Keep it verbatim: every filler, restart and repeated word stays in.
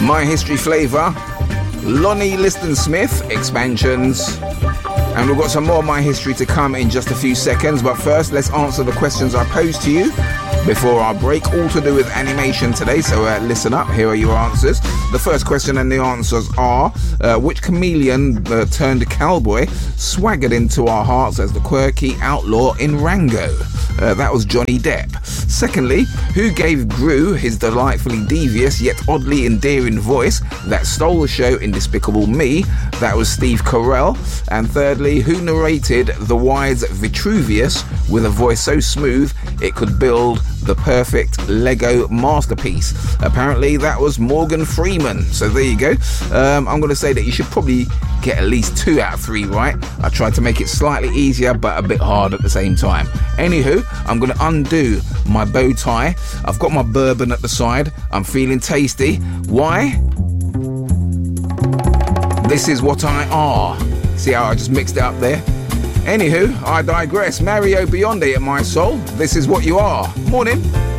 My History Flavour, Lonnie Liston Smith, Expansions, and we've got some more My History to come in just a few seconds. But first, let's answer the questions I posed to you before our break, all to do with animation today, so uh, listen up, here are your answers. The first question and the answers are, uh, which chameleon uh, turned cowboy swaggered into our hearts as the quirky outlaw in Rango? Uh, that was Johnny Depp. Secondly, who gave Gru his delightfully devious yet oddly endearing voice that stole the show in Despicable Me? That was Steve Carell. And thirdly, who narrated the wise Vitruvius with a voice so smooth it could build the perfect Lego masterpiece? Apparently that was Morgan Freeman. So there you go. Um, I'm going to say that you should probably get at least two out of three right. I tried to make it slightly easier but a bit hard at the same time. Anywho, I'm going to undo my bow tie. I've got my bourbon at the side. I'm feeling tasty. Why? This is what I are. See how I just mixed it up there? Anywho, I digress. Mario Biondi at my soul. This is what you are. Morning.